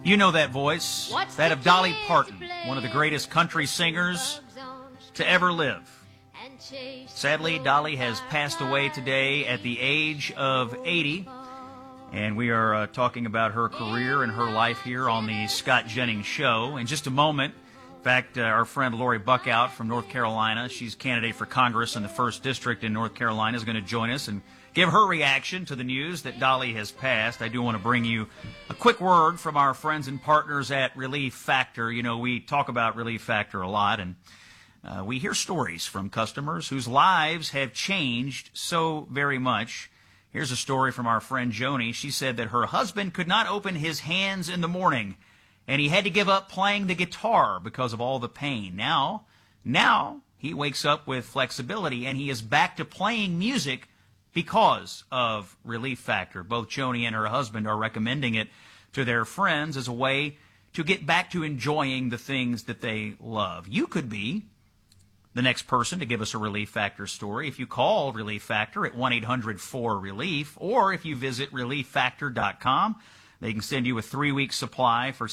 You know that voice, that of Dolly Parton, one of the greatest country singers to ever live. Sadly, Dolly has passed away today at the age of 80, and we are talking about her career and her life here on the Scott Jennings Show. In just a moment, in fact, our friend Lori Buckout from North Carolina, she's candidate for Congress in the 1st District in North Carolina, is going to join us and give her reaction to the news that Dolly has passed. I do want to bring you a quick word from our friends and partners at Relief Factor. You know, we talk about Relief Factor a lot, and we hear stories from customers whose lives have changed so very much. Here's a story from our friend Joni. She said that her husband could not open his hands in the morning, and he had to give up playing the guitar because of all the pain. Now he wakes up with flexibility, and he is back to playing music because of Relief Factor. Both Joni and her husband are recommending it to their friends as a way to get back to enjoying the things that they love. You could be the next person to give us a Relief Factor story if you call Relief Factor at 1-800-4RELIEF, or if you visit ReliefFactor.com. They can send you a 3-week supply for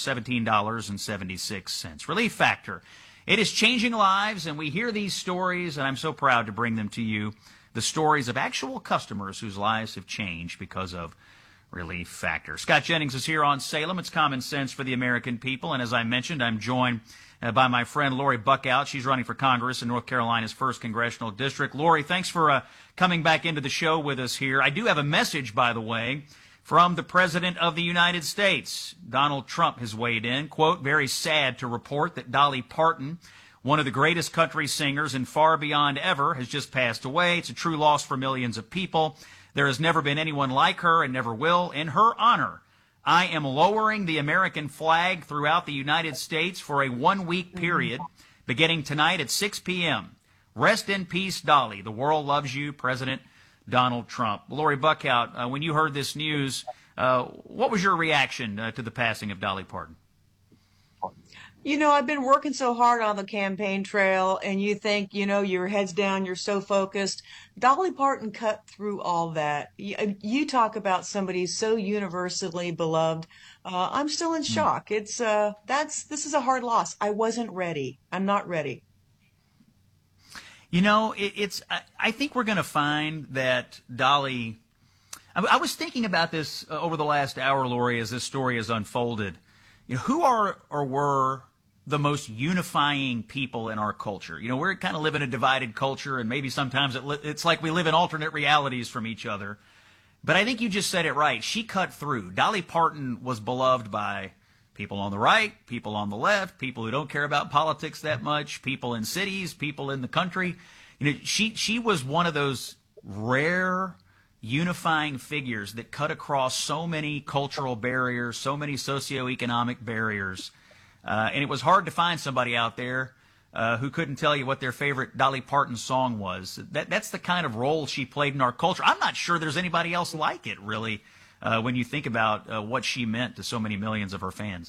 $17.76. Relief Factor. It is changing lives, and we hear these stories, and I'm so proud to bring them to you. The stories of actual customers whose lives have changed because of Relief Factor. Scott Jennings is here on Salem. It's common sense for the American people. And as I mentioned, I'm joined by my friend Lori Buckout. She's running for Congress in North Carolina's 1st Congressional District. Lori, thanks for coming back into the show with us here. I do have a message, by the way, from the President of the United States. Donald Trump has weighed in. Quote, very sad to report that Dolly Parton, one of the greatest country singers and far beyond ever, has just passed away. It's a true loss for millions of people. There has never been anyone like her and never will. In her honor, I am lowering the American flag throughout the United States for a 1-week period, beginning tonight at 6 p.m. Rest in peace, Dolly. The world loves you, President Donald Trump. Lori Buckout, when you heard this news, what was your reaction to the passing of Dolly Parton? You know, I've been working so hard on the campaign trail, and you think, you know, your head's down, you're so focused. Dolly Parton cut through all that. You talk about somebody so universally beloved. I'm still in shock. This is a hard loss. I wasn't ready. I'm not ready. You know, I think we're going to find that Dolly, I was thinking about this over the last hour, Lori, as this story has unfolded. You know, who are or were the most unifying people in our culture? You know, we're kind of live in a divided culture, and maybe sometimes it's like we live in alternate realities from each other. But I think you just said it right. She cut through. Dolly Parton was beloved by people on the right, people on the left, people who don't care about politics that much, people in cities, people in the country. You know, she was one of those rare unifying figures that cut across so many cultural barriers, so many socioeconomic barriers. And it was hard to find somebody out there who couldn't tell you what their favorite Dolly Parton song was. That's the kind of role she played in our culture. I'm not sure there's anybody else like it, really, when you think about what she meant to so many millions of her fans.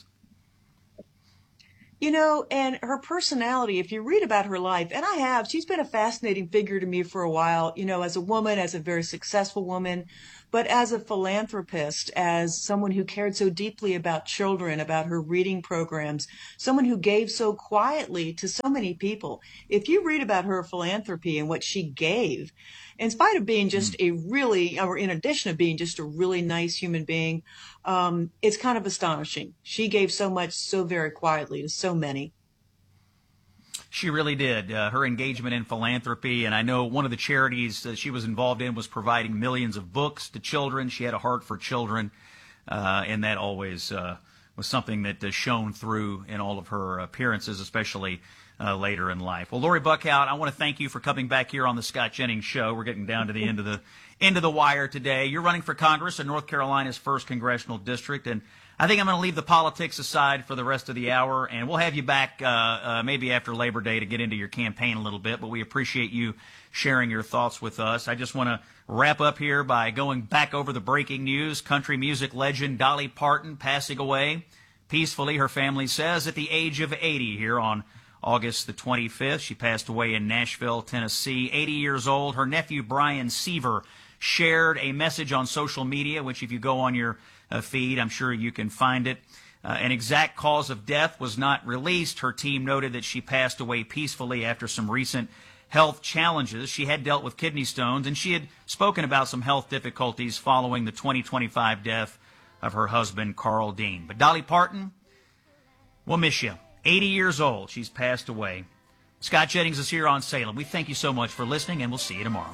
You know, and her personality, if you read about her life, and I have, she's been a fascinating figure to me for a while, you know, as a woman, as a very successful woman, but as a philanthropist, as someone who cared so deeply about children, about her reading programs, someone who gave so quietly to so many people. If you read about her philanthropy and what she gave, in spite of being just or in addition to being just a really nice human being, it's kind of astonishing. She gave so much so very quietly to so many. She really did. Her engagement in philanthropy, and I know one of the charities that she was involved in was providing millions of books to children. She had a heart for children, and that always was something that shone through in all of her appearances, especially later in life. Well, Lori Buckout, I want to thank you for coming back here on the Scott Jennings Show. We're getting down to the end of the wire today. You're running for Congress in North Carolina's 1st Congressional District, and I think I'm going to leave the politics aside for the rest of the hour, and we'll have you back maybe after Labor Day to get into your campaign a little bit, but we appreciate you sharing your thoughts with us. I just want to wrap up here by going back over the breaking news. Country music legend Dolly Parton passing away peacefully, her family says, at the age of 80 here on August the 25th. She passed away in Nashville, Tennessee, 80 years old. Her nephew, Brian Seaver, shared a message on social media, which if you go on your feed, I'm sure you can find it. An exact cause of death was not released. Her team noted that she passed away peacefully after some recent health challenges. She had dealt with kidney stones, and she had spoken about some health difficulties following the 2025 death of her husband, Carl Dean. But Dolly Parton, we'll miss you. 80 years old. She's passed away. Scott Jennings is here on Salem. We thank you so much for listening, and we'll see you tomorrow.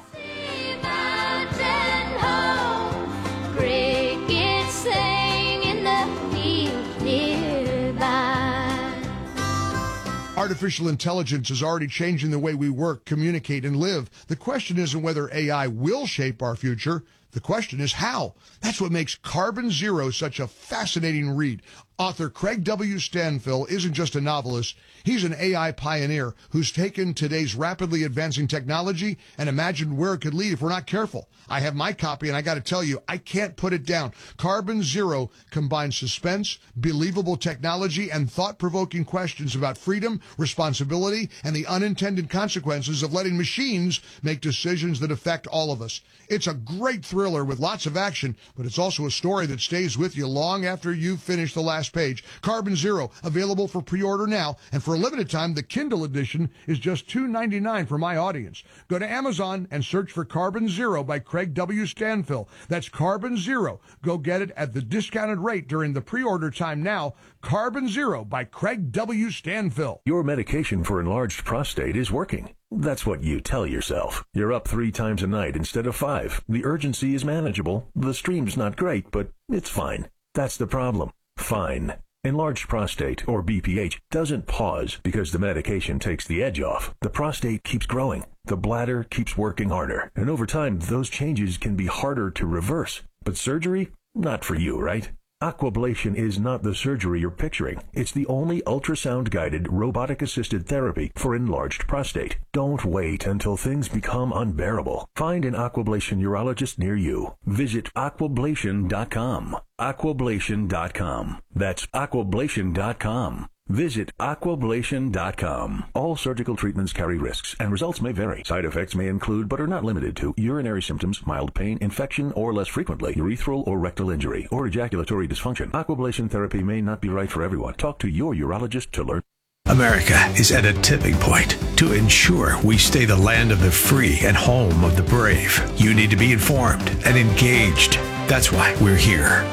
Artificial intelligence is already changing the way we work, communicate, and live. The question isn't whether AI will shape our future. The question is how. That's what makes Carbon Zero such a fascinating read. Author Craig W. Stanfill isn't just a novelist. He's an AI pioneer who's taken today's rapidly advancing technology and imagined where it could lead if we're not careful. I have my copy, and I got to tell you, I can't put it down. Carbon Zero combines suspense, believable technology, and thought-provoking questions about freedom, responsibility, and the unintended consequences of letting machines make decisions that affect all of us. It's a great thriller with lots of action, but it's also a story that stays with you long after you've finished the last page. Carbon Zero, available for pre-order now, and for a limited time, the Kindle edition is just $2.99 for my audience. Go to Amazon and search for Carbon Zero by Craig W. Stanfill. That's Carbon Zero. Go get it at the discounted rate during the pre-order time now. Carbon Zero by Craig W. Stanfill. Your medication for enlarged prostate is working. That's what you tell yourself. You're up 3 times a night instead of 5. The urgency is manageable. The stream's not great, but it's fine. That's the problem. Fine. Enlarged prostate, or BPH, doesn't pause because the medication takes the edge off. The prostate keeps growing. The bladder keeps working harder. And over time, those changes can be harder to reverse. But surgery? Not for you, right? Aquablation is not the surgery you're picturing. It's the only ultrasound-guided, robotic-assisted therapy for enlarged prostate. Don't wait until things become unbearable. Find an Aquablation urologist near you. Visit aquablation.com. Aquablation.com. That's aquablation.com. Visit aquablation.com. All surgical treatments carry risks, and results may vary. Side effects may include, but are not limited to, urinary symptoms, mild pain, infection, or less frequently, urethral or rectal injury, or ejaculatory dysfunction. Aquablation therapy may not be right for everyone. Talk to your urologist to learn. America is at a tipping point. To ensure we stay the land of the free and home of the brave, you need to be informed and engaged. That's why we're here.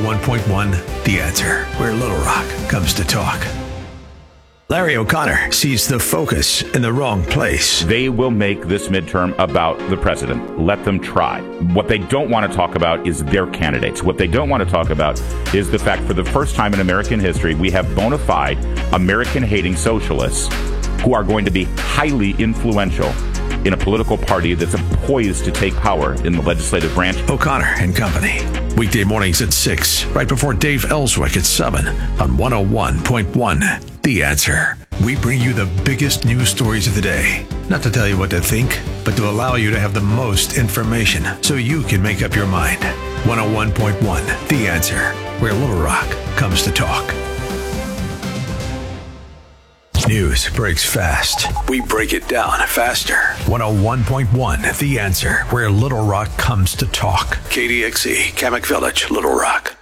101.1 The Answer, where Little Rock comes to talk. Larry O'Connor sees the focus in the wrong place. They will make this midterm about the president. Let them try. What they don't want to talk about is their candidates. What they don't want to talk about is the fact for the first time in American history, we have bona fide American-hating socialists who are going to be highly influential in a political party that's poised to take power in the legislative branch. O'Connor and Company. Weekday mornings at 6, right before Dave Ellswick at 7 on 101.1 The Answer. We bring you the biggest news stories of the day. Not to tell you what to think, but to allow you to have the most information so you can make up your mind. 101.1 The Answer, where Little Rock comes to talk. News breaks fast. We break it down faster. 101.1 The Answer, where Little Rock comes to talk. KDXE, Kamak Village, Little Rock.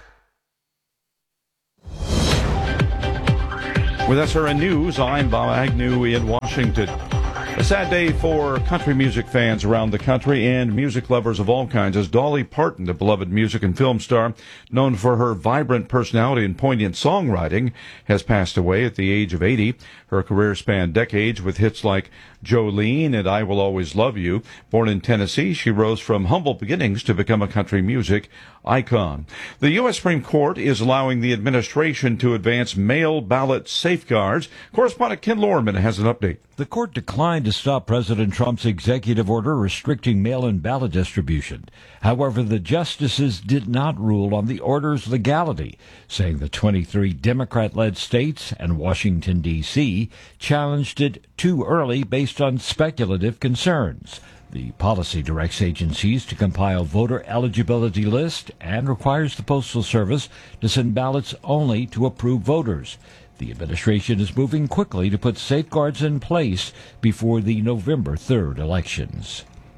With SRN News, I'm Bob Agnew in Washington. A sad day for country music fans around the country and music lovers of all kinds, as Dolly Parton, the beloved music and film star, known for her vibrant personality and poignant songwriting, has passed away at the age of 80. Her career spanned decades with hits like Jolene and I Will Always Love You. Born in Tennessee, she rose from humble beginnings to become a country music icon. The U.S. Supreme Court is allowing the administration to advance mail ballot safeguards. Correspondent Ken Lorman has an update. The court declined to stop President Trump's executive order restricting mail-in ballot distribution. However, the justices did not rule on the order's legality, saying the 23 Democrat-led states and Washington, D.C. challenged it too early based on speculative concerns. The policy directs agencies to compile voter eligibility lists and requires the Postal Service to send ballots only to approved voters. The administration is moving quickly to put safeguards in place before the November 3rd elections.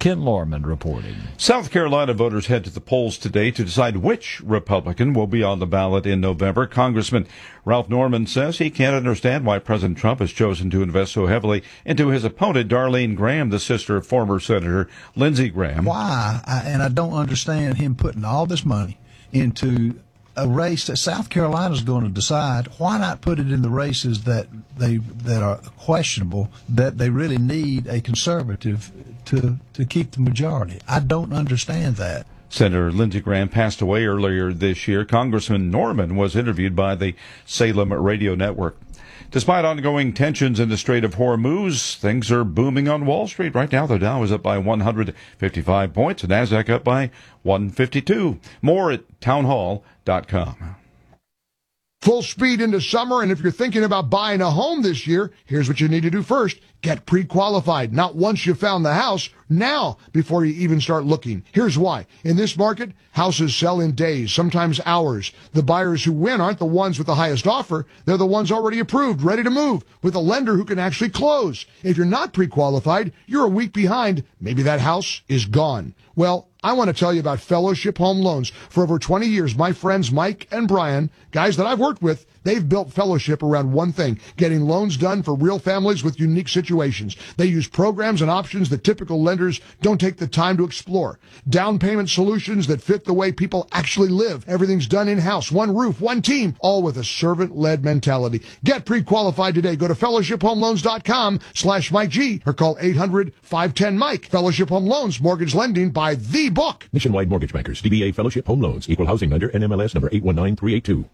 Ken Lorman reporting. South Carolina voters head to the polls today to decide which Republican will be on the ballot in November. Congressman Ralph Norman says he can't understand why President Trump has chosen to invest so heavily into his opponent, Darlene Graham, the sister of former Senator Lindsey Graham. Why? I don't understand him putting all this money into a race that South Carolina is going to decide. Why not put it in the races that are questionable, that they really need a conservative to keep the majority? I don't understand that. Senator Lindsey Graham passed away earlier this year. Congressman Norman was interviewed by the Salem Radio Network. Despite ongoing tensions in the Strait of Hormuz, things are booming on Wall Street. Right now, the Dow is up by 155 points, and NASDAQ up by 152. More at townhall.com. Full speed into summer, and if you're thinking about buying a home this year, here's what you need to do first. Get pre-qualified. Not once you found the house, now before you even start looking. Here's why. In this market, houses sell in days, sometimes hours. The buyers who win aren't the ones with the highest offer. They're the ones already approved, ready to move, with a lender who can actually close. If you're not pre-qualified, you're a week behind. Maybe that house is gone. Well, I want to tell you about Fellowship Home Loans. For over 20 years, my friends Mike and Brian, guys that I've worked with, they've built Fellowship around one thing, getting loans done for real families with unique situations. They use programs and options that typical lenders don't take the time to explore. Down payment solutions that fit the way people actually live. Everything's done in-house, one roof, one team, all with a servant-led mentality. Get pre-qualified today. Go to fellowshiphomeloans.com/Mike G or call 800-510-MIKE. Fellowship Home Loans, mortgage lending by the book. Nationwide Mortgage Bankers, DBA Fellowship Home Loans, Equal Housing Lender, NMLS number 819382.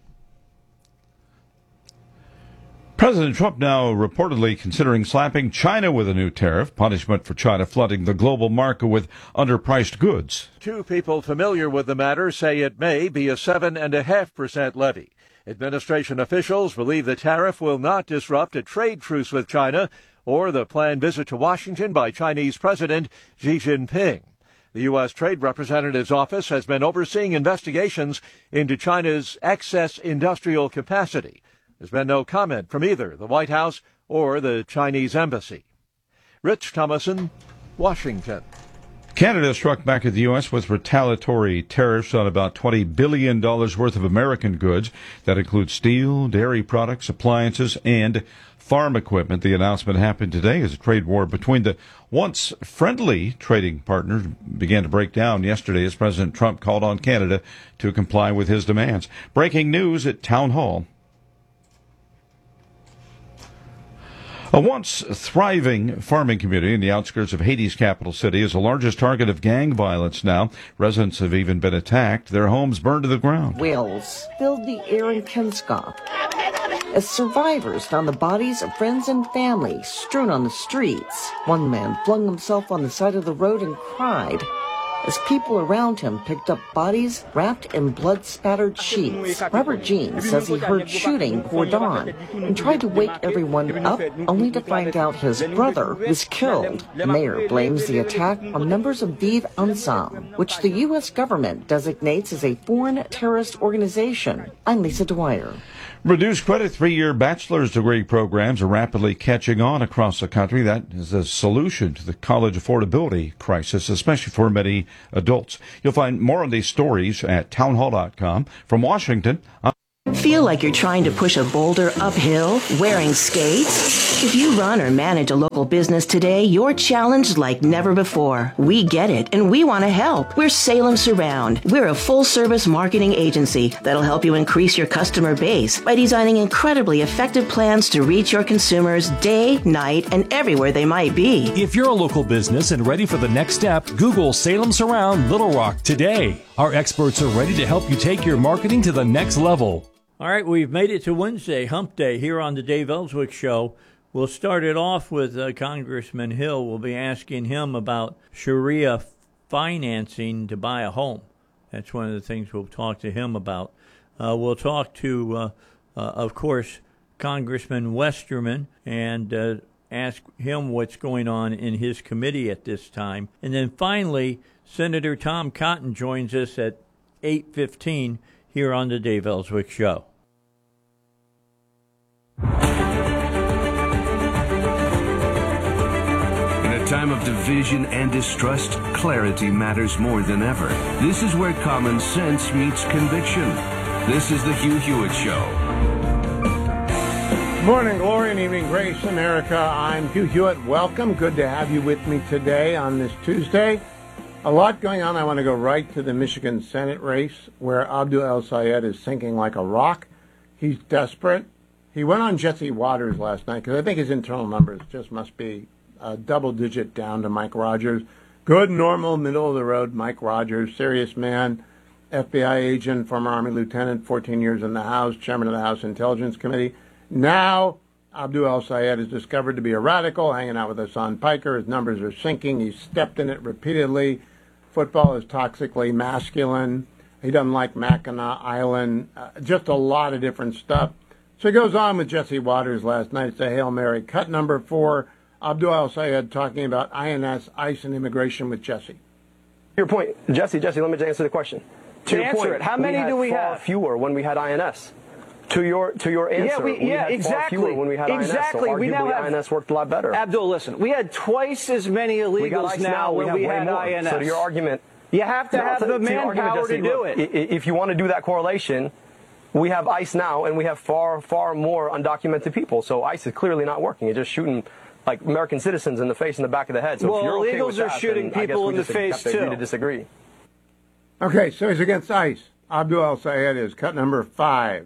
President Trump now reportedly considering slapping China with a new tariff, punishment for China flooding the global market with underpriced goods. Two people familiar with the matter say it may be a 7.5% levy. Administration officials believe the tariff will not disrupt a trade truce with China or the planned visit to Washington by Chinese President Xi Jinping. The U.S. Trade Representative's office has been overseeing investigations into China's excess industrial capacity. There's been no comment from either the White House or the Chinese embassy. Rich Thomason, Washington. Canada struck back at the U.S. with retaliatory tariffs on about $20 billion worth of American goods. That includes steel, dairy products, appliances, and farm equipment. The announcement happened today as a trade war between the once friendly trading partners began to break down yesterday as President Trump called on Canada to comply with his demands. Breaking news at Town Hall. A once thriving farming community in the outskirts of Haiti's capital city is the largest target of gang violence now. Residents have even been attacked, their homes burned to the ground. Wails filled the air in Pensacola as survivors found the bodies of friends and family strewn on the streets. One man flung himself on the side of the road and cried as people around him picked up bodies wrapped in blood-spattered sheets. Robert Jean says he heard shooting before dawn and tried to wake everyone up, only to find out his brother was killed. The mayor blames the attack on members of Vive Ensemble, which the U.S. government designates as a foreign terrorist organization. I'm Lisa Dwyer. Reduced credit 3-year bachelor's degree programs are rapidly catching on across the country. That is a solution to the college affordability crisis, especially for many adults. You'll find more on these stories at townhall.com. From Washington, Feel like you're trying to push a boulder uphill wearing skates? If you run or manage a local business today, you're challenged like never before. We get it, and we want to help. We're Salem Surround. We're a full-service marketing agency that'll help you increase your customer base by designing incredibly effective plans to reach your consumers day, night, and everywhere they might be. If you're a local business and ready for the next step, Google Salem Surround Little Rock today. Our experts are ready to help you take your marketing to the next level. All right, we've made it to Wednesday, Hump Day, here on the Dave Ellswick Show. We'll start it off with Congressman Hill. We'll be asking him about Sharia financing to buy a home. That's one of the things we'll talk to him about. We'll talk to, of course, Congressman Westerman and ask him what's going on in his committee at this time. And then finally, Senator Tom Cotton joins us at 8:15 here on the Dave Ellswick Show. time of division and distrust, clarity matters more than ever. This is where common sense meets conviction. This is the Hugh Hewitt Show. Morning glory and evening grace, America. I'm Hugh Hewitt. Welcome. Good to have you with me today on this Tuesday. A lot going on. I want to go right to the Michigan Senate race where Abdul El-Sayed is sinking like a rock. He's desperate. He went on Jesse Waters last night because I think his internal numbers just must be a double-digit down to Mike Rogers. Good, normal, middle-of-the-road Mike Rogers, serious man, FBI agent, former Army lieutenant, 14 years in the House, chairman of the House Intelligence Committee. Now, Abdul El-Sayed is discovered to be a radical, hanging out with Hassan Piker. His numbers are sinking. He's stepped in it repeatedly. Football is toxically masculine. He doesn't like Mackinac Island. Just a lot of different stuff. So he goes on with Jesse Waters last night. It's a Hail Mary. Cut number 4, Abdul El-Sayed talking about INS, ICE, and immigration with Jesse. Your point, Jesse, let me just answer the question. To your point, how many do we have? Fewer when we had INS. To your answer, we had exactly. Far fewer when we had INS. Exactly. So we now have INS worked a lot better. Abdul, listen, we had twice as many illegals now when we had INS. So to your argument, you have to have the manpower to do it. If you want to do that correlation, we have ICE now, and we have far more undocumented people. So ICE is clearly not working. It's just shooting like American citizens in the face and the back of the head. So if you're okay illegals with that, are shooting people in the face too. Agree to disagree. Okay, so he's against ICE. Abdul El-Sayed is cut number 5.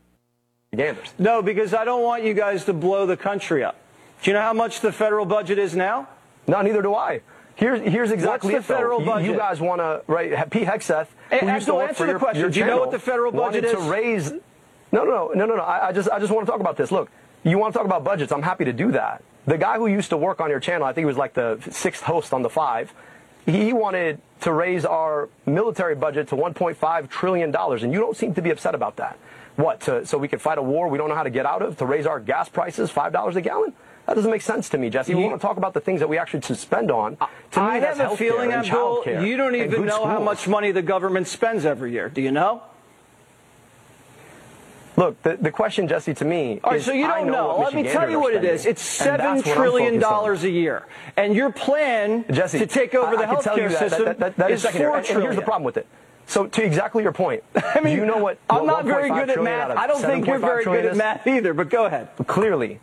No, because I don't want you guys to blow the country up. Do you know how much the federal budget is now? No, neither do I. Here's exactly What's the federal budget? You guys want to, right? Pete Hegseth, who used to work for your question. Do you know what the federal budget is? Wanted to raise. No. I just want to talk about this. Look, you want to talk about budgets? I'm happy to do that. The guy who used to work on your channel, I think he was like the 6th host on the 5. He wanted to raise our military budget to $1.5 trillion, and you don't seem to be upset about that. What, so we could fight a war we don't know how to get out of, to raise our gas prices $5 a gallon? That doesn't make sense to me, Jesse. We want to talk about the things that we actually should spend on. To me, I have a feeling, Abdul, you don't even know how much money the government spends every year. Do you know? Look, the question, Jesse, to me all right, is, so you don't know. Let me tell you what it is. It's $7 trillion a year. And your plan Jesse, to take over the healthcare system is $4 trillion. And here's the problem with it. So to exactly your point, I mean, you know what? I'm not very good at math. I don't think you're very good at math either, but go ahead. Clearly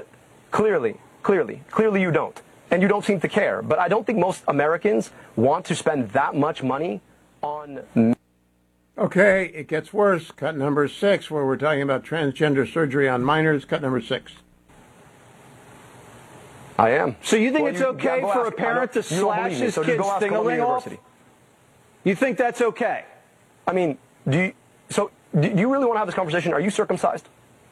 you don't. And you don't seem to care. But I don't think most Americans want to spend that much money on... Okay, it gets worse. Cut number 6, where we're talking about transgender surgery on minors. Cut number 6. I am. So you think it's okay for a parent to slash his kid's thing-a-ling off? You think that's okay? I mean, do you really want to have this conversation? Are you circumcised?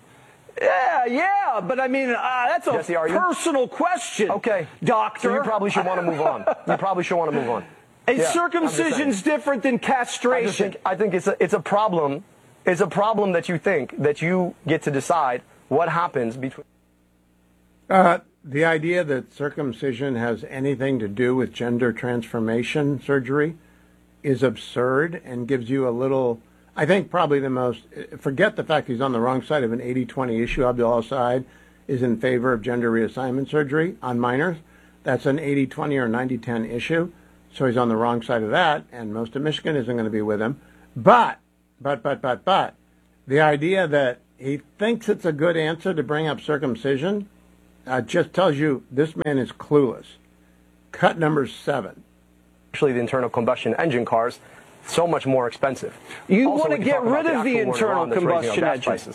Yeah, but I mean, that's a Jesse, personal question. Okay. Doctor. So you probably should want to move on. And circumcision's different than castration. I think it's a problem. It's a problem that you think that you get to decide what happens between... The idea that circumcision has anything to do with gender transformation surgery is absurd and gives you a little, I think probably the most, forget the fact he's on the wrong side of an 80-20 issue. Abdul El-Sayed is in favor of gender reassignment surgery on minors. That's an 80-20 or 90-10 issue. So he's on the wrong side of that, and most of Michigan isn't going to be with him. But, the idea that he thinks it's a good answer to bring up circumcision just tells you this man is clueless. Cut number 7. Actually, the internal combustion engine cars, so much more expensive. You want to get rid of the internal combustion engine?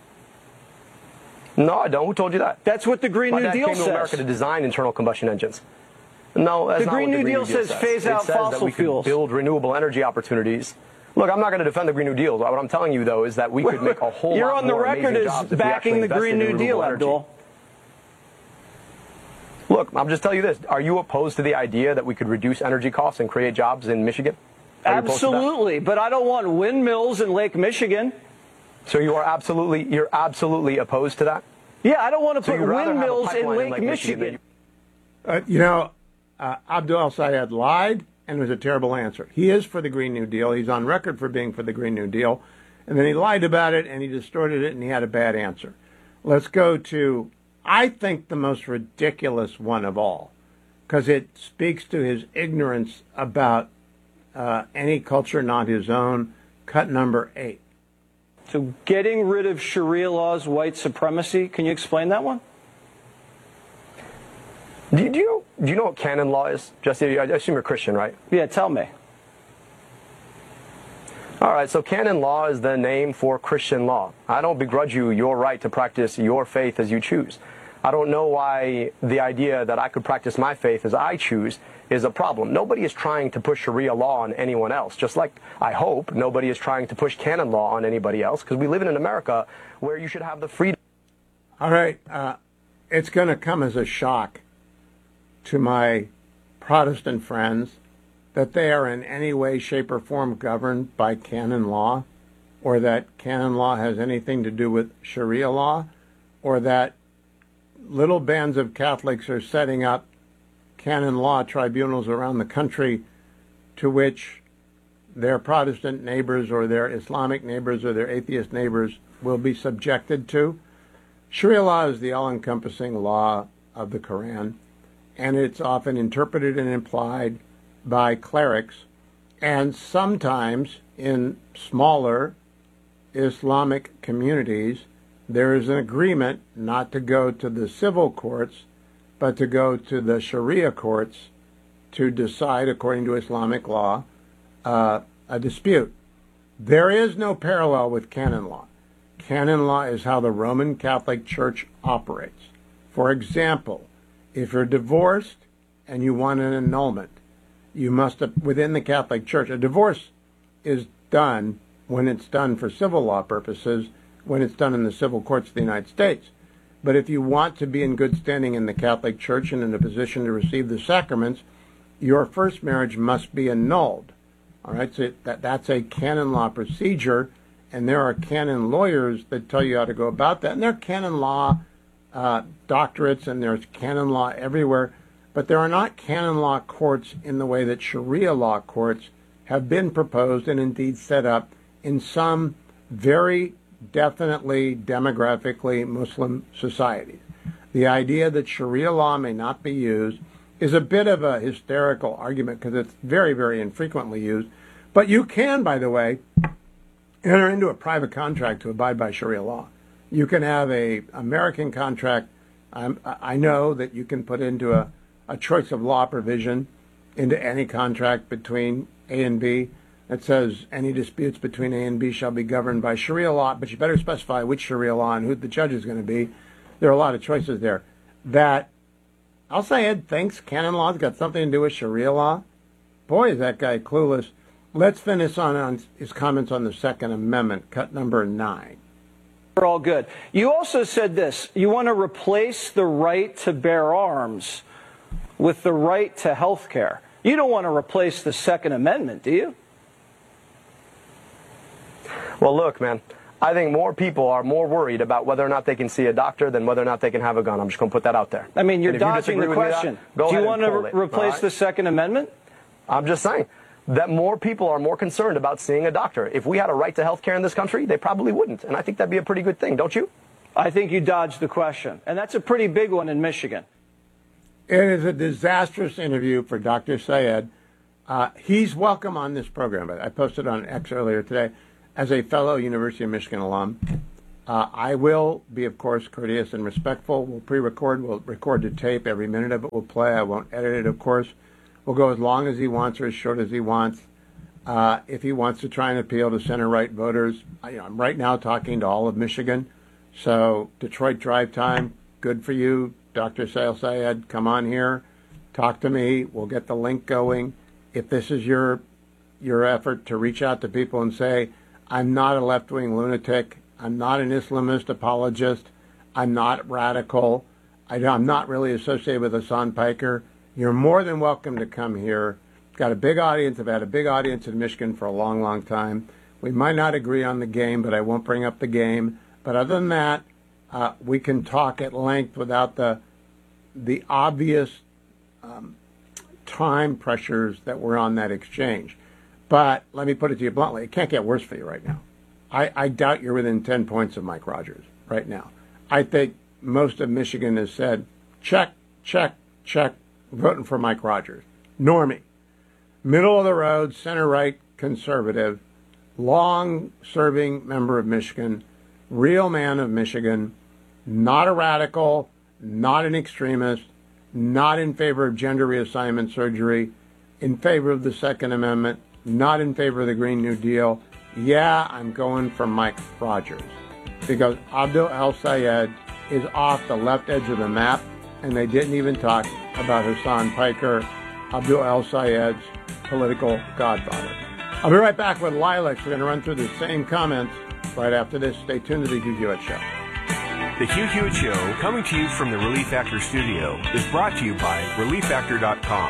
No, I don't. Who told you that? That's what the Green New Deal says. My dad came to America to design internal combustion engines. No, that's not what the Green New Deal says. Phase out fossil fuels. Build renewable energy opportunities. Look, I'm not going to defend the Green New Deal. What I'm telling you, though, is that we could make a whole lot more. You're on the record as backing the Green New Deal, Abdul. Look, I'm just telling you this. Are you opposed to the idea that we could reduce energy costs and create jobs in Michigan? Absolutely, but I don't want windmills in Lake Michigan. So you're absolutely opposed to that? Yeah, I don't want to put windmills in Lake Michigan. Abdul El-Sayed lied, and it was a terrible answer. He is for the Green New Deal. He's on record for being for the Green New Deal. And then he lied about it, and he distorted it, and he had a bad answer. Let's go to, I think, the most ridiculous one of all. because it speaks to his ignorance about any culture not his own. Cut number 8. So getting rid of Sharia law is white supremacy. Can you explain that one? Do you know what canon law is? Jesse, I assume you're Christian, right? Yeah, tell me. All right, so canon law is the name for Christian law. I don't begrudge you your right to practice your faith as you choose. I don't know why the idea that I could practice my faith as I choose is a problem. Nobody is trying to push Sharia law on anyone else, just like I hope nobody is trying to push canon law on anybody else, because we live in an America where you should have the freedom. All right, it's going to come as a shock to my Protestant friends that they are in any way, shape, or form governed by canon law, or that canon law has anything to do with Sharia law, or that little bands of Catholics are setting up canon law tribunals around the country to which their Protestant neighbors or their Islamic neighbors or their atheist neighbors will be subjected to. Sharia law is the all-encompassing law of the Quran, and it's often interpreted and implied by clerics, and sometimes in smaller Islamic communities, there is an agreement not to go to the civil courts, but to go to the Sharia courts to decide, according to Islamic law, a dispute. There is no parallel with canon law. Canon law is how the Roman Catholic Church operates. For example, if you're divorced and you want an annulment, you must, within the Catholic Church, a divorce is done when it's done for civil law purposes, when it's done in the civil courts of the United States. But if you want to be in good standing in the Catholic Church and in a position to receive the sacraments, your first marriage must be annulled. All right, so that's a canon law procedure, and there are canon lawyers that tell you how to go about that. And there are canon law doctorates, and there's canon law everywhere. But there are not canon law courts in the way that Sharia law courts have been proposed and indeed set up in some very definitely demographically Muslim societies. The idea that Sharia law may not be used is a bit of a hysterical argument because it's very, very infrequently used. But you can, by the way, enter into a private contract to abide by Sharia law. You can have an American contract. I know that you can put into a choice of law provision into any contract between A and B that says any disputes between A and B shall be governed by Sharia law, but you better specify which Sharia law and who the judge is going to be. There are a lot of choices there. That Al-Sayed thinks canon law's got something to do with Sharia law. Boy, is that guy clueless. Let's finish on his comments on the Second Amendment, cut number 9. We're all good. You also said this. You want to replace the right to bear arms with the right to health care. You don't want to replace the Second Amendment, do you? Well, look, man, I think more people are more worried about whether or not they can see a doctor than whether or not they can have a gun. I'm just going to put that out there. I mean, you're dodging the question. Do you want to replace the Second Amendment? I'm just saying that more people are more concerned about seeing a doctor. If we had a right to health care in this country, they probably wouldn't. And I think that'd be a pretty good thing, don't you? I think you dodged the question. And that's a pretty big one in Michigan. It is a disastrous interview for Dr. Sayed. He's welcome on this program. I posted on X earlier today. As a fellow University of Michigan alum, I will be, of course, courteous and respectful. We'll pre-record. We'll record the tape. Every minute of it will play. I won't edit it, of course. We'll go as long as he wants or as short as he wants. If he wants to try and appeal to center-right voters, I'm right now talking to all of Michigan. So Detroit drive time, good for you. Dr. Sayed, come on here. Talk to me. We'll get the link going. If this is your effort to reach out to people and say, I'm not a left-wing lunatic. I'm not an Islamist apologist. I'm not radical. I'm not really associated with Hassan Piker. You're more than welcome to come here. Got a big audience. I've had a big audience in Michigan for a long, long time. We might not agree on the game, but I won't bring up the game. But other than that, we can talk at length without the obvious time pressures that were on that exchange. But let me put it to you bluntly, it can't get worse for you right now. I doubt you're within 10 points of Mike Rogers right now. I think most of Michigan has said, check, check, check, voting for Mike Rogers. Normie, middle of the road, center-right conservative, long-serving member of Michigan, real man of Michigan, not a radical, not an extremist, not in favor of gender reassignment surgery, in favor of the Second Amendment, not in favor of the Green New Deal. Yeah, I'm going for Mike Rogers because Abdul El-Sayed is off the left edge of the map, and they didn't even talk about Hassan Piker, Abdul El-Sayed's political godfather. I'll be right back with Lilacs. We're going to run through the same comments right after this. Stay tuned to the Hugh Hewitt Show. The Hugh Hewitt Show, coming to you from the Relief Factor studio, is brought to you by ReliefFactor.com.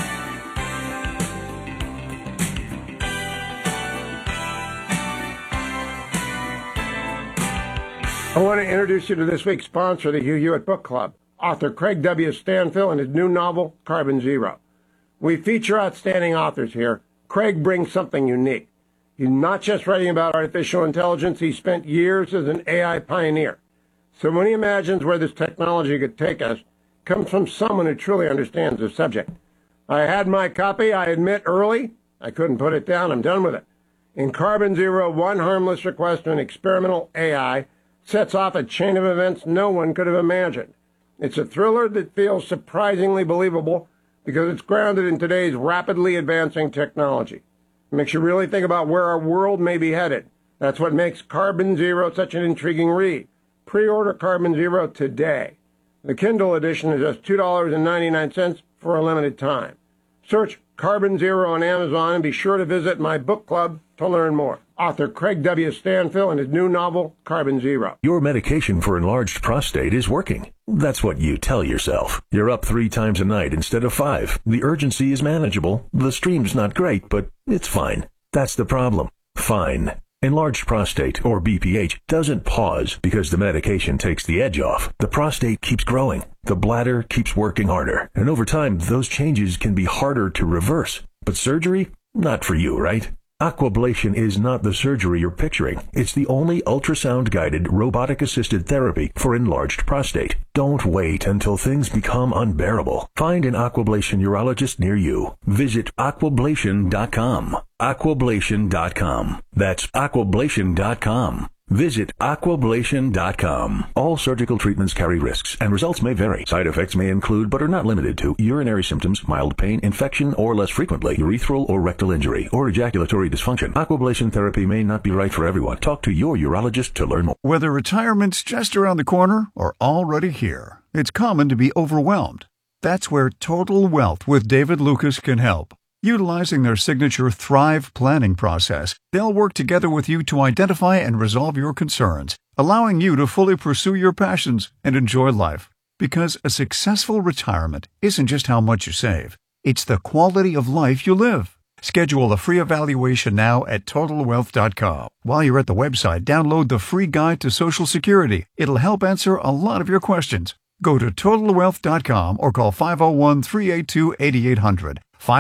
I want to introduce you to this week's sponsor, the Hugh Hewitt Book Club, author Craig W. Stanfill and his new novel, Carbon Zero. We feature outstanding authors here. Craig brings something unique. He's not just writing about artificial intelligence, he spent years as an AI pioneer. So when he imagines where this technology could take us, it comes from someone who truly understands the subject. I had my copy, I admit, early. I couldn't put it down. I'm done with it. In Carbon Zero, one harmless request to an experimental AI sets off a chain of events no one could have imagined. It's a thriller that feels surprisingly believable because it's grounded in today's rapidly advancing technology. It makes you really think about where our world may be headed. That's what makes Carbon Zero such an intriguing read. Pre-order Carbon Zero today. The Kindle edition is just $2.99 for a limited time. Search Carbon Zero on Amazon and be sure to visit my book club to learn more. Author Craig W. Stanfill and his new novel, Carbon Zero. Your medication for enlarged prostate is working. That's what you tell yourself. You're up 3 times a night instead of 5. The urgency is manageable. The stream's not great, but it's fine. That's the problem. Fine. Enlarged prostate, or BPH, doesn't pause because the medication takes the edge off. The prostate keeps growing. The bladder keeps working harder. And over time, those changes can be harder to reverse. But surgery? Not for you, right? Aquablation is not the surgery you're picturing. It's the only ultrasound-guided, robotic-assisted therapy for enlarged prostate. Don't wait until things become unbearable. Find an Aquablation urologist near you. Visit aquablation.com. Aquablation.com. That's aquablation.com. Visit aquablation.com. All surgical treatments carry risks, and results may vary. Side effects may include, but are not limited to, urinary symptoms, mild pain, infection, or less frequently, urethral or rectal injury, or ejaculatory dysfunction. Aquablation therapy may not be right for everyone. Talk to your urologist to learn more. Whether retirement's just around the corner or already here, it's common to be overwhelmed. That's where Total Wealth with David Lucas can help. Utilizing their signature Thrive planning process, they'll work together with you to identify and resolve your concerns, allowing you to fully pursue your passions and enjoy life. Because a successful retirement isn't just how much you save, it's the quality of life you live. Schedule a free evaluation now at TotalWealth.com. While you're at the website, download the free guide to Social Security. It'll help answer a lot of your questions. Go to TotalWealth.com or call 501-382-8800.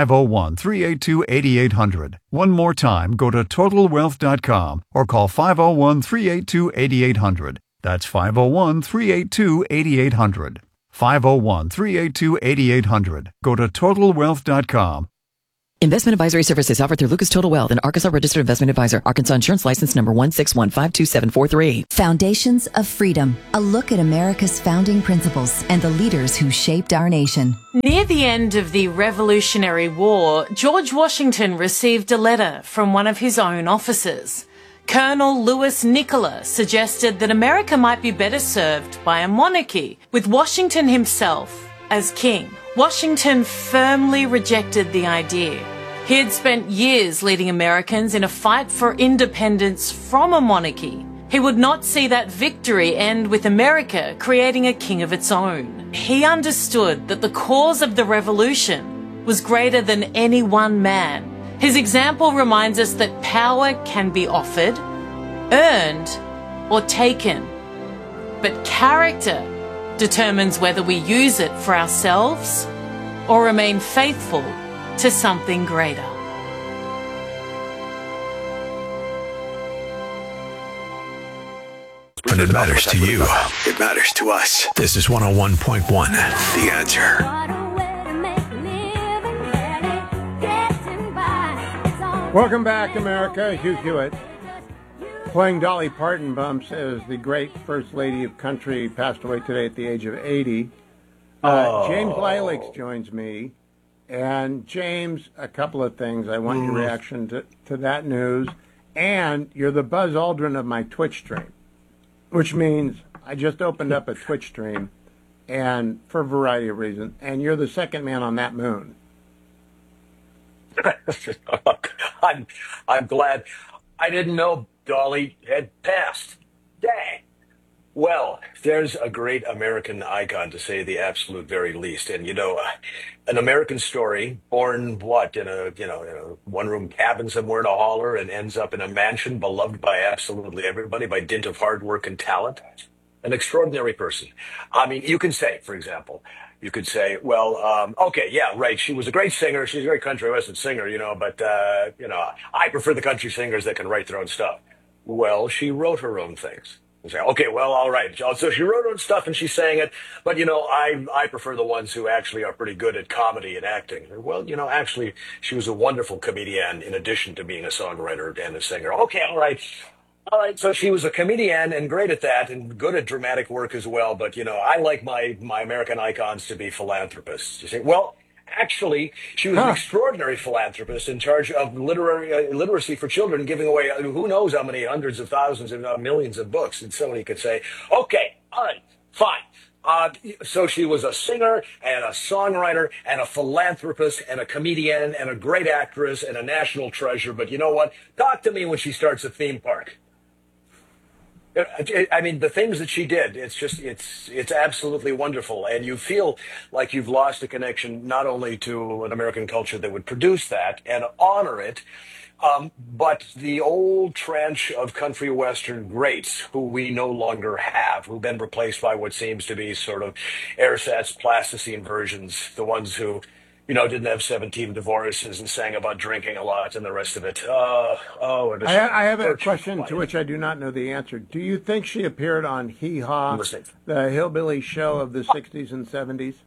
501-382-8800. One more time, go to TotalWealth.com or call 501-382-8800. That's 501-382-8800. 501-382-8800. Go to TotalWealth.com. Investment advisory services offered through Lucas Total Wealth, an Arkansas registered investment advisor. Arkansas Insurance License Number 1615273. Foundations of Freedom. A look at America's founding principles and the leaders who shaped our nation. Near the end of the Revolutionary War, George Washington received a letter from one of his own officers. Colonel Louis Nicola suggested that America might be better served by a monarchy, with Washington himself as king. Washington firmly rejected the idea. He had spent years leading Americans in a fight for independence from a monarchy. He would not see that victory end with America creating a king of its own. He understood that the cause of the revolution was greater than any one man. His example reminds us that power can be offered, earned, or taken. But character determines whether we use it for ourselves or remain faithful to something greater. When it matters to you, it matters to us. This is 101.1, The Answer. Welcome back, America. Hugh Hewitt playing Dolly Parton bumps as the great First Lady of Country passed away today at the age of 80. James Lilacs joins me. And James, a couple of things. I want your reaction to that news. And you're the Buzz Aldrin of my Twitch stream, which means I just opened up a Twitch stream, and for a variety of reasons, and you're the second man on that moon. I'm glad. I didn't know Dolly had passed. Dang. Well, there's a great American icon, to say the absolute very least. And, an American story born, in a one-room cabin somewhere in a holler and ends up in a mansion beloved by absolutely everybody by dint of hard work and talent. An extraordinary person. I mean, you can say, for example, okay, yeah, right, she was a great singer. She's a great country western singer, but I prefer the country singers that can write their own stuff. Well, she wrote her own things. You say, okay, well, all right. So she wrote her own stuff and she sang it, but I prefer the ones who actually are pretty good at comedy and acting. Well, actually, she was a wonderful comedian in addition to being a songwriter and a singer. Okay, all right. All right, so she was a comedian and great at that and good at dramatic work as well. But, I like my American icons to be philanthropists. You say, well, actually, she was an extraordinary philanthropist in charge of literacy for children, giving away who knows how many hundreds of thousands, if not millions of books. And somebody could say, okay, all right, fine. So she was a singer and a songwriter and a philanthropist and a comedian and a great actress and a national treasure. But you know what? Talk to me when she starts a theme park. I mean, the things that she did, it's absolutely wonderful. And you feel like you've lost a connection not only to an American culture that would produce that and honor it, but the old trench of country western greats who we no longer have, who've been replaced by what seems to be sort of ersatz plasticine versions, the ones who didn't have 17 divorces and sang about drinking a lot and the rest of it. I have a question to which I do not know the answer. Do you think she appeared on Hee Haw, the hillbilly show of the 60s and 70s?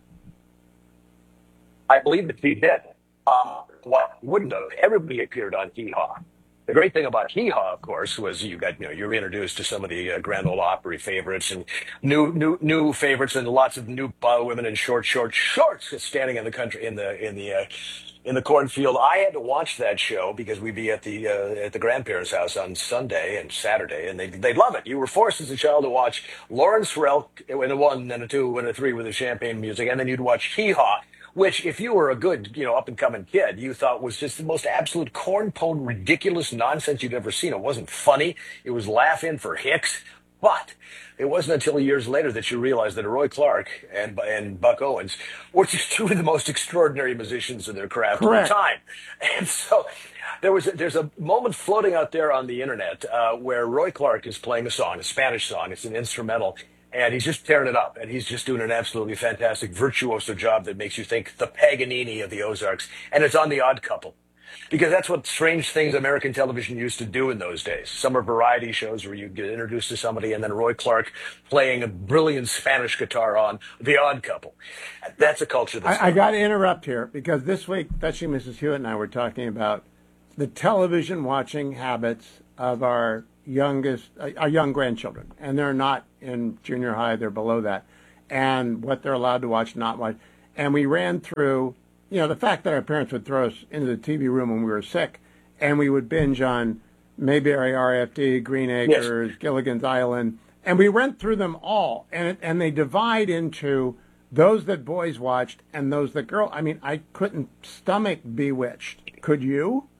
I believe that she did. Wouldn't have. Everybody appeared on Hee Haw. The great thing about Hee Haw, of course, was you were introduced to some of the Grand Ole Opry favorites and new favorites and lots of new women in short shorts standing in the country in the cornfield. I had to watch that show because we'd be at the grandparents' house on Sunday and Saturday, and they'd love it. You were forced as a child to watch Lawrence Welk in a 1 and a 2 and a 3 with the champagne music, and then you'd watch Hee Haw, which, if you were a good, up-and-coming kid, you thought was just the most absolute corn-pone, ridiculous nonsense you'd ever seen. It wasn't funny. It was laugh-in for Hicks. But it wasn't until years later that you realized that Roy Clark and Buck Owens were just two of the most extraordinary musicians in their craft at the time. And so there's a moment floating out there on the internet where Roy Clark is playing a song, a Spanish song. It's an instrumental. And he's just tearing it up, and he's just doing an absolutely fantastic virtuoso job that makes you think the Paganini of the Ozarks. And it's on The Odd Couple, because that's what strange things American television used to do in those days. Summer variety shows where you get introduced to somebody, and then Roy Clark playing a brilliant Spanish guitar on The Odd Couple. That's a culture that's... I got to interrupt here, because this week, Fetching Mrs. Hewitt and I were talking about the television watching habits of our young grandchildren, and they're not in junior high, they're below that, and what they're allowed to watch, not watch. And we ran through, the fact that our parents would throw us into the TV room when we were sick, and we would binge on Mayberry, RFD, Green Acres, Gilligan's Island, and we went through them all, and they divide into those that boys watched and those that girls. I mean, I couldn't stomach Bewitched. Could you?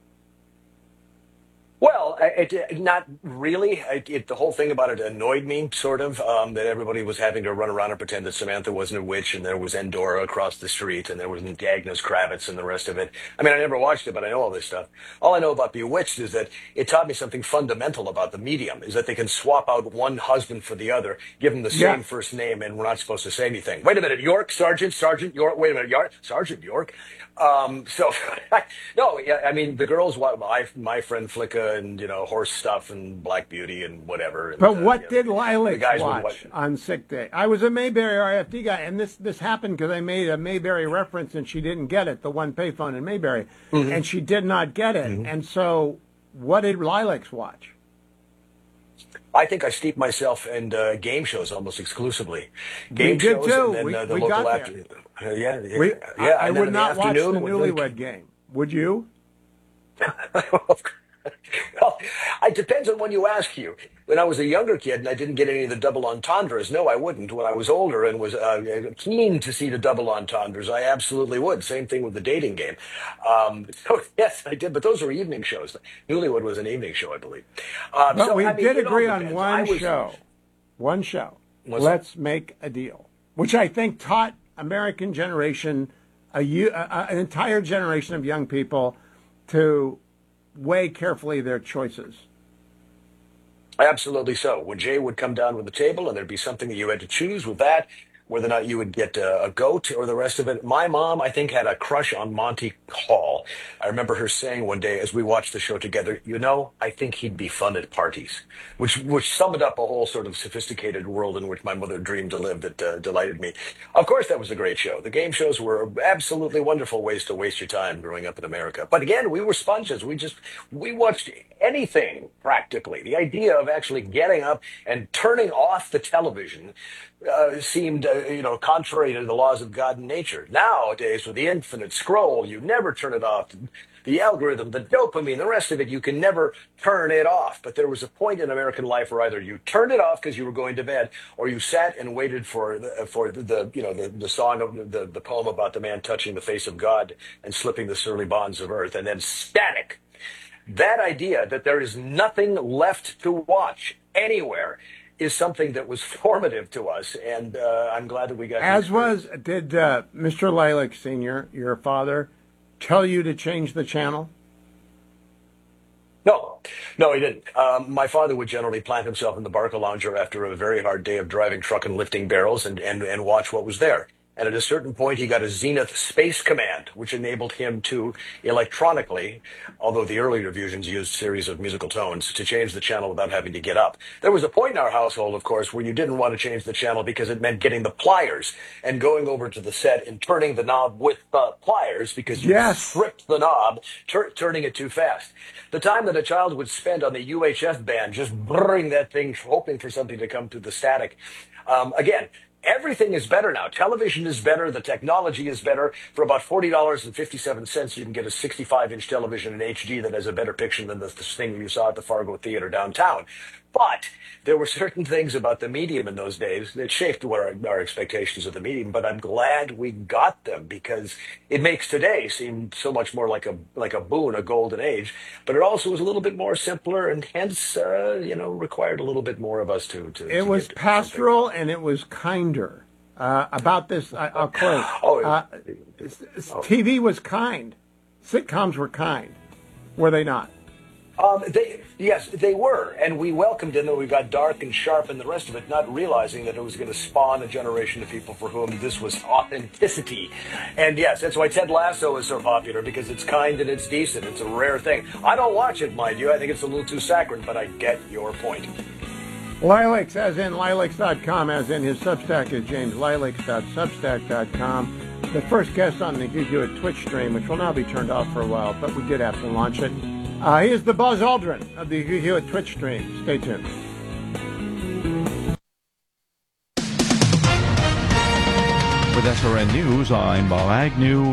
Well, not really. The whole thing about it annoyed me, sort of, that everybody was having to run around and pretend that Samantha wasn't a witch, and there was Endora across the street, and there was Agnes Kravitz and the rest of it. I mean, I never watched it, but I know all this stuff. All I know about Bewitched is that it taught me something fundamental about the medium, is that they can swap out one husband for the other, give them the same first name, and we're not supposed to say anything. Wait a minute, York, Sergeant York, wait a minute, Sergeant York. No, I mean, the girls, my friend Flicka and horse stuff and Black Beauty and whatever. And, but what did Lilacs guys watch on sick day? I was a Mayberry RFD guy, and this happened because I made a Mayberry reference and she didn't get it, the one payphone in Mayberry, and she did not get it. And so, what did Lilacs watch? I think I steeped myself in game shows almost exclusively. Game shows too. And then the we local got after. there. I would not watch the Newlywed Game. Would you? Well, it depends on when you ask you. When I was a younger kid and I didn't get any of the double entendres, no, I wouldn't. When I was older and was keen to see the double entendres, I absolutely would. Same thing with the dating game. So, yes, I did, but those were evening shows. Newlywed was an evening show, I believe. But we did agree on one show. One show. Let's make a deal, which I think taught American generation, an entire generation of young people, to weigh carefully their choices. Absolutely so. When Jay would come down with the table and there'd be something that you had to choose with that, whether or not you would get a goat or the rest of it. My mom, I think, had a crush on Monty Hall. I remember her saying one day as we watched the show together, I think he'd be fun at parties, which summed up a whole sort of sophisticated world in which my mother dreamed to live that delighted me. Of course, that was a great show. The game shows were absolutely wonderful ways to waste your time growing up in America. But again, we were sponges. We watched anything practically. The idea of actually getting up and turning off the television seemed, contrary to the laws of God and nature. Nowadays, with the infinite scroll, you never turn it off. The algorithm, the dopamine, the rest of it, you can never turn it off. But there was a point in American life where either you turned it off because you were going to bed, or you sat and waited for the song of the poem about the man touching the face of God and slipping the surly bonds of earth, and then static. That idea that there is nothing left to watch anywhere is something that was formative to us, and I'm glad that we got. Did Mr. Lilac Sr., your father, tell you to change the channel? No, he didn't. My father would generally plant himself in the Barcalounger after a very hard day of driving truck and lifting barrels and watch what was there. And at a certain point, he got a Zenith Space Command, which enabled him to electronically, although the earlier versions used a series of musical tones, to change the channel without having to get up. There was a point in our household, of course, where you didn't want to change the channel because it meant getting the pliers and going over to the set and turning the knob with pliers because you stripped the knob, turning it too fast. The time that a child would spend on the UHF band just brrring that thing, hoping for something to come through the static. Again, everything is better now. Television is better. The technology is better. For about $40.57, you can get a 65-inch television in HD that has a better picture than the thing you saw at the Fargo Theater downtown. But there were certain things about the medium in those days that shaped what our expectations of the medium. But I'm glad we got them because it makes today seem so much more like a boon, a golden age. But it also was a little bit more simpler and hence, required a little bit more of us to It was pastoral and it was kinder. About this, I'll close. TV was kind. Sitcoms were kind. Were they not? Yes, they were, and we welcomed it, and we got dark and sharp and the rest of it, not realizing that it was going to spawn a generation of people for whom this was authenticity. And yes, that's why Ted Lasso is so popular, because it's kind and it's decent. It's a rare thing. I don't watch it, mind you. I think it's a little too saccharine, but I get your point. Lilacs, as in lilacs.com, as in his Substack is jameslilacs.substack.com. The first guest on the Hugh Hewitt Twitch stream, which will now be turned off for a while, but we did have to launch it. He is the Buzz Aldrin of the Hugh Hewitt Twitch stream. Stay tuned. With SRN News, I'm Bob Agnew.